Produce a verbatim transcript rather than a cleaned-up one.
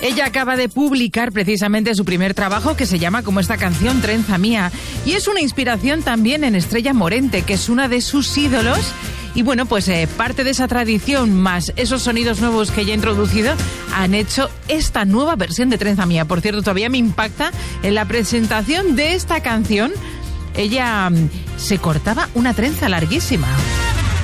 Ella acaba de publicar precisamente su primer trabajo, que se llama como esta canción, Trenza Mía, y es una inspiración también en Estrella Morente, que es una de sus ídolos. Y bueno, pues eh, parte de esa tradición más esos sonidos nuevos que ella ha introducido han hecho esta nueva versión de Trenza Mía. Por cierto, todavía me impacta en la presentación de esta canción. Ella mm, se cortaba una trenza larguísima.